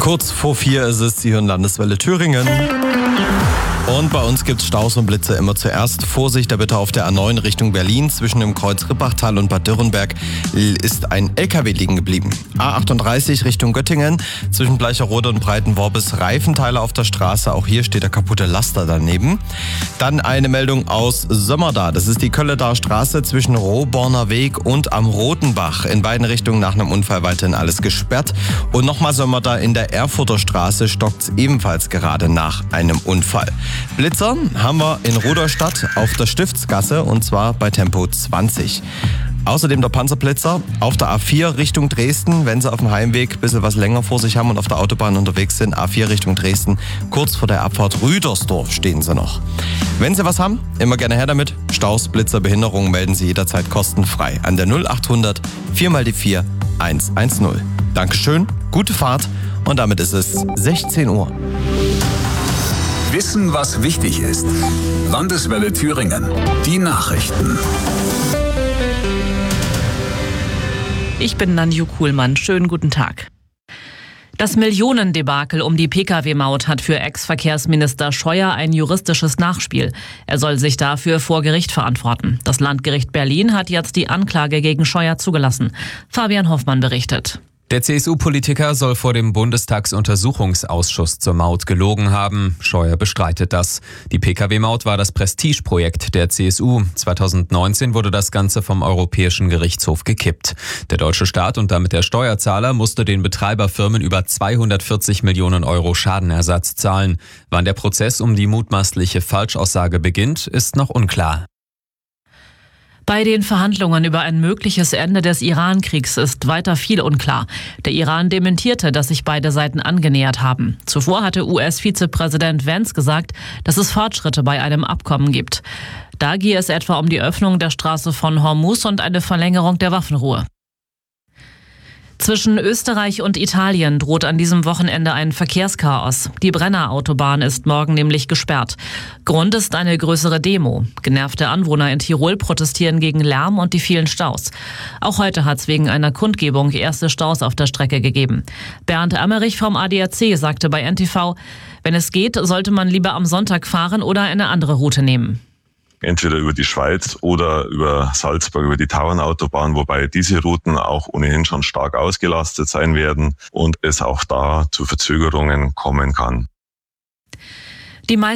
Kurz vor 4 ist es, Sie hören Landeswelle Thüringen. Und bei uns gibt es Staus und Blitze immer zuerst. Vorsicht da bitte auf der A9 Richtung Berlin. Zwischen dem Kreuz Rippachtal und Bad Dürrenberg ist ein LKW liegen geblieben. A38 Richtung Göttingen. Zwischen Bleicherode und Breitenworbis Reifenteile auf der Straße. Auch hier steht der kaputte Laster daneben. Dann eine Meldung aus Sömmerda. Das ist die Kölledaer Straße zwischen Rohborner Weg und am Rotenbach. In beiden Richtungen nach einem Unfall weiterhin alles gesperrt. Und nochmal Sömmerda in der Erfurter Straße stockt es ebenfalls gerade nach einem Unfall. Blitzer haben wir in Rudolstadt auf der Stiftsgasse und zwar bei Tempo 20. Außerdem der Panzerblitzer auf der A4 Richtung Dresden, wenn Sie auf dem Heimweg ein bisschen was länger vor sich haben und auf der Autobahn unterwegs sind. A4 Richtung Dresden, kurz vor der Abfahrt Rüdersdorf stehen Sie noch. Wenn Sie was haben, immer gerne her damit. Staus, Blitzer, Behinderungen melden Sie jederzeit kostenfrei an der 0800 4x4 110. Dankeschön, gute Fahrt und damit ist es 16 Uhr. Wissen, was wichtig ist. Landeswelle Thüringen. Die Nachrichten. Ich bin Nanju Kuhlmann. Schönen guten Tag. Das Millionendebakel um die Pkw-Maut hat für Ex-Verkehrsminister Scheuer ein juristisches Nachspiel. Er soll sich dafür vor Gericht verantworten. Das Landgericht Berlin hat jetzt die Anklage gegen Scheuer zugelassen. Fabian Hoffmann berichtet. Der CSU-Politiker soll vor dem Bundestagsuntersuchungsausschuss zur Maut gelogen haben. Scheuer bestreitet das. Die Pkw-Maut war das Prestigeprojekt der CSU. 2019 wurde das Ganze vom Europäischen Gerichtshof gekippt. Der deutsche Staat und damit der Steuerzahler musste den Betreiberfirmen über 240 Millionen Euro Schadenersatz zahlen. Wann der Prozess um die mutmaßliche Falschaussage beginnt, ist noch unklar. Bei den Verhandlungen über ein mögliches Ende des Iran-Kriegs ist weiter viel unklar. Der Iran dementierte, dass sich beide Seiten angenähert haben. Zuvor hatte US-Vizepräsident Vance gesagt, dass es Fortschritte bei einem Abkommen gibt. Da gehe es etwa um die Öffnung der Straße von Hormuz und eine Verlängerung der Waffenruhe. Zwischen Österreich und Italien droht an diesem Wochenende ein Verkehrschaos. Die Brenner-Autobahn ist morgen nämlich gesperrt. Grund ist eine größere Demo. Genervte Anwohner in Tirol protestieren gegen Lärm und die vielen Staus. Auch heute hat es wegen einer Kundgebung erste Staus auf der Strecke gegeben. Bernd Emmerich vom ADAC sagte bei NTV, wenn es geht, sollte man lieber am Sonntag fahren oder eine andere Route nehmen. Entweder über die Schweiz oder über Salzburg, über die Tauernautobahn, wobei diese Routen auch ohnehin schon stark ausgelastet sein werden und es auch da zu Verzögerungen kommen kann. Die